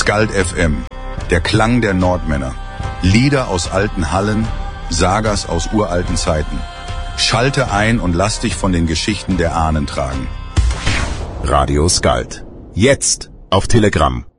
Skald FM, der Klang der Nordmänner. Lieder aus alten Hallen, Sagas aus uralten Zeiten. Schalte ein und lass dich von den Geschichten der Ahnen tragen. Radio Skald. Jetzt auf Telegram.